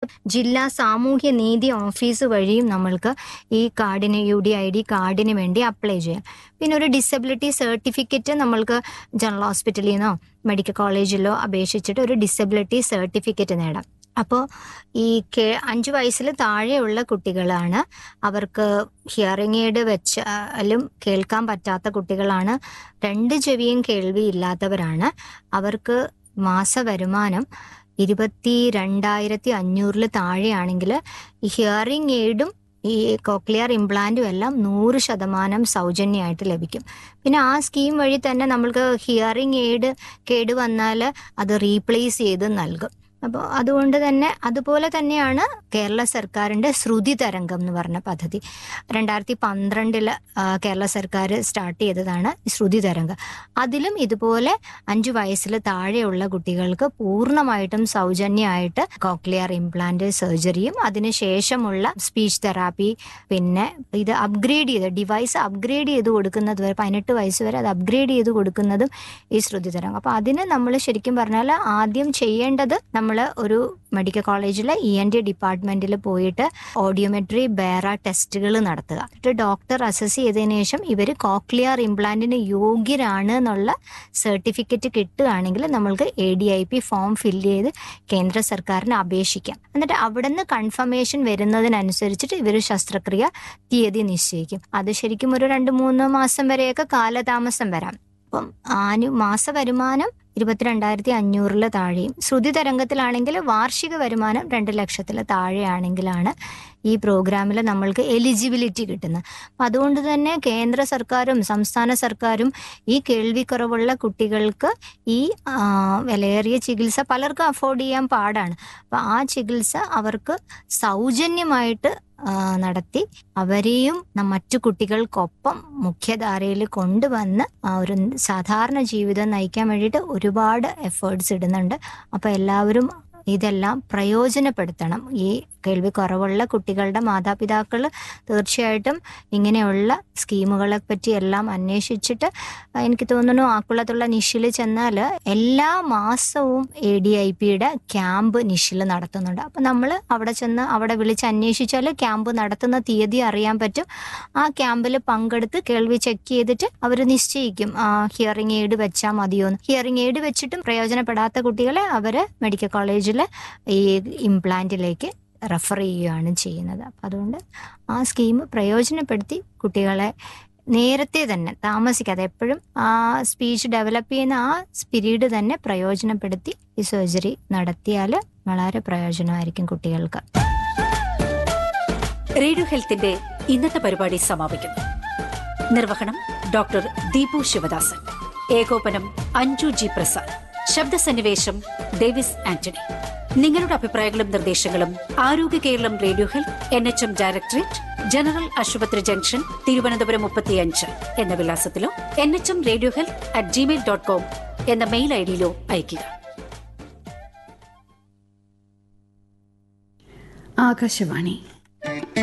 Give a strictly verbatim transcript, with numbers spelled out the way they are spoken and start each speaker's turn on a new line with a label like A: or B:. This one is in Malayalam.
A: ജില്ലാ സാമൂഹ്യ നീതി ഓഫീസ് വഴിയും നമ്മൾക്ക് ഈ കാർഡിന് യു ഡി ഐ ഡി കാർഡിന് വേണ്ടി അപ്ലൈ ചെയ്യാം. പിന്നെ ഒരു ഡിസബിലിറ്റി സർട്ടിഫിക്കറ്റ് നമ്മൾക്ക് ജനറൽ ഹോസ്പിറ്റലിൽ നിന്നോ മെഡിക്കൽ കോളേജിലോ അപേക്ഷിച്ചിട്ട് ഒരു ഡിസബിലിറ്റി സർട്ടിഫിക്കറ്റ് നേടാം. അപ്പോൾ ഈ കേ അഞ്ചു വയസ്സിൽ താഴെയുള്ള കുട്ടികളാണ്, അവർക്ക് ഹിയറിംഗ് എയ്ഡ് വെച്ചാലും കേൾക്കാൻ പറ്റാത്ത കുട്ടികളാണ്, രണ്ട് ചെവിയും കേൾവി ഇല്ലാത്തവരാണ്. അവർക്ക് മാസ വരുമാനം ഇരുപത്തി രണ്ടായിരത്തി അഞ്ഞൂറിൽ താഴെയാണെങ്കിൽ ഈ ഹിയറിംഗ് എയ്ഡും ഈ കോക്ലിയർ ഇംപ്ലാന്റും എല്ലാം നൂറ് ശതമാനം സൗജന്യമായിട്ട് ലഭിക്കും. പിന്നെ ആ സ്കീം വഴി തന്നെ നമ്മൾക്ക് ഹിയറിംഗ് എയ്ഡ് കേട് വന്നാൽ അത് റീപ്ലേസ് ചെയ്ത് നൽകും. അപ്പോൾ അതുകൊണ്ട് തന്നെ അതുപോലെ തന്നെയാണ് കേരള സർക്കാരിൻ്റെ ശ്രുതി തരംഗം എന്ന് പറഞ്ഞ പദ്ധതി. രണ്ടായിരത്തി പന്ത്രണ്ടില് കേരള സർക്കാർ സ്റ്റാർട്ട് ചെയ്തതാണ് ശ്രുതി തരംഗം. അതിലും ഇതുപോലെ അഞ്ചു വയസ്സിൽ താഴെയുള്ള കുട്ടികൾക്ക് പൂർണ്ണമായിട്ടും സൗജന്യമായിട്ട് കോക്ലിയർ ഇംപ്ലാന്റ് സർജറിയും അതിനുശേഷമുള്ള സ്പീച്ച് തെറാപ്പി, പിന്നെ ഇത് അപ്ഗ്രേഡ് ചെയ്ത് ഡിവൈസ് അപ്ഗ്രേഡ് ചെയ്ത് കൊടുക്കുന്നത് വരെ പതിനെട്ട് വയസ്സ് വരെ അത് അപ്ഗ്രേഡ് ചെയ്ത് കൊടുക്കുന്നതും ഈ ശ്രുതി തരംഗം. അപ്പോൾ അതിന് നമ്മൾ ശരിക്കും പറഞ്ഞാൽ ആദ്യം ചെയ്യേണ്ടത് നമ്മൾ ഒരു മെഡിക്കൽ കോളേജിലെ ഇ എൻ ടി ഡിപ്പാർട്ട്മെന്റിൽ പോയിട്ട് ഓഡിയോമെട്രി ബേറ ടെസ്റ്റുകൾ നടത്തുക. എന്നിട്ട് ഡോക്ടർ അസസ് ചെയ്തതിനു ശേഷം ഇവർ കോക്ലിയർ ഇംപ്ലാന്റിന് യോഗ്യരാണ് എന്നുള്ള സർട്ടിഫിക്കറ്റ് കിട്ടുകയാണെങ്കിൽ നമ്മൾക്ക് A D I P form fill ചെയ്ത് കേന്ദ്ര സർക്കാരിന് അപേക്ഷിക്കാം. എന്നിട്ട് അവിടെ നിന്ന് കൺഫർമേഷൻ വരുന്നതിനനുസരിച്ചിട്ട് ഇവർ ശസ്ത്രക്രിയ തീയതി നിശ്ചയിക്കും. അത് ശരിക്കും ഒരു രണ്ട് മൂന്ന് മാസം വരെയൊക്കെ കാലതാമസം വരാം. അപ്പം ആനു മാസ വരുമാനം ഇരുപത്തിരണ്ടായിരത്തി അഞ്ഞൂറിൽ താഴെയും, ശ്രുതി തരംഗത്തിലാണെങ്കിൽ വാർഷിക വരുമാനം രണ്ട് ലക്ഷത്തിൽ താഴെയാണെങ്കിലാണ് ഈ പ്രോഗ്രാമിൽ നമ്മൾക്ക് എലിജിബിലിറ്റി കിട്ടുന്നത്. അപ്പം അതുകൊണ്ട് തന്നെ കേന്ദ്ര സർക്കാരും സംസ്ഥാന സർക്കാരും ഈ കേൾവിക്കുറവുള്ള കുട്ടികൾക്ക് ഈ വിലയേറിയ ചികിത്സ പലർക്കും അഫോർഡ് ചെയ്യാൻ പാടാണ്. അപ്പം ആ ചികിത്സ അവർക്ക് സൗജന്യമായിട്ട് നടത്തി അവരെയും മറ്റു കുട്ടികൾക്കൊപ്പം മുഖ്യധാരയിൽ കൊണ്ടുവന്ന് ഒരു സാധാരണ ജീവിതം നയിക്കാൻ വേണ്ടിയിട്ട് ഒരുപാട് എഫേർട്സ് ഇടുന്നുണ്ട്. അപ്പോൾ എല്ലാവരും ഇതെല്ലാം പ്രയോജനപ്പെടുത്തണം. ഈ കേൾവി കുറവുള്ള കുട്ടികളുടെ മാതാപിതാക്കൾ തീർച്ചയായിട്ടും ഇങ്ങനെയുള്ള സ്കീമുകളെ പറ്റി എല്ലാം അന്വേഷിച്ചിട്ട്, എനിക്ക് തോന്നുന്നു ആക്കുളത്തുള്ള നിഷിൽ ചെന്നാൽ എല്ലാ മാസവും എ ഡി ഐ പിയുടെ ക്യാമ്പ് നിഷിൽ നടത്തുന്നുണ്ട്. അപ്പം നമ്മൾ അവിടെ ചെന്ന് അവിടെ വിളിച്ച് അന്വേഷിച്ചാൽ ക്യാമ്പ് നടത്തുന്ന തീയതി അറിയാൻ പറ്റും. ആ ക്യാമ്പിൽ പങ്കെടുത്ത് കേൾവി ചെക്ക് ചെയ്തിട്ട് അവർ നിശ്ചയിക്കും ഹിയറിംഗ് എയ്ഡ് വെച്ചാൽ മതിയോന്ന്. ഹിയറിംഗ് എയ്ഡ് വെച്ചിട്ടും പ്രയോജനപ്പെടാത്ത കുട്ടികളെ അവർ മെഡിക്കൽ കോളേജിൽ ഈ ഇംപ്ലാന്റിലേക്ക് റെഫർ ചെയ്യുകയാണ് ചെയ്യുന്നത്. അപ്പം അതുകൊണ്ട് ആ സ്കീം പ്രയോജനപ്പെടുത്തി കുട്ടികളെ നേരത്തെ തന്നെ താമസിക്കാതെ എപ്പോഴും ആ സ്പീച്ച് ഡെവലപ്പ് ചെയ്യുന്ന ആ പീരീഡ് തന്നെ പ്രയോജനപ്പെടുത്തി ഈ സർജറി നടത്തിയാൽ വളരെ പ്രയോജനമായിരിക്കും കുട്ടികൾക്ക്.
B: റേഡിയോ ഹെൽത്തിന്റെ ഇന്നത്തെ പരിപാടി സമാപിക്കുന്നു. നിർവഹണം ഡോക്ടർ ദീപു ശിവദാസൻ, ഏകോപനം അഞ്ജു ജി പ്രസാദ്, ശബ്ദസന്നിവേശം ഡേവിസ് ആന്റണി. നിങ്ങളുടെ അഭിപ്രായങ്ങളും നിർദ്ദേശങ്ങളും ആരോഗ്യ Keralam radio health N H M directorate, general ആശുപത്രി ജംഗ്ഷൻ, തിരുവനന്തപുരം മുപ്പത്തിയഞ്ച് എന്ന വിലാസത്തിലോ N H M radio health at Gmail dot com എന്ന മെയിൽ ഐ ഡിയിലോ അയയ്ക്കുക.
C: ആകാശവാണി